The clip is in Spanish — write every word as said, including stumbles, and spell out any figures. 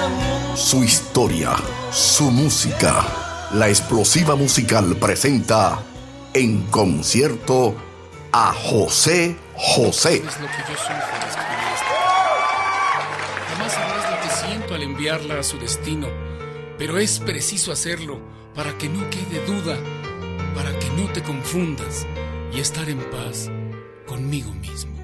Su historia, su música. La Explosiva Musical presenta en concierto a José José. No sabes lo que yo sufro al escribir esta carta. Jamás sabrás lo que siento al enviarla a su destino, pero es preciso hacerlo para que no quede duda, para que no te confundas y estar en paz conmigo mismo.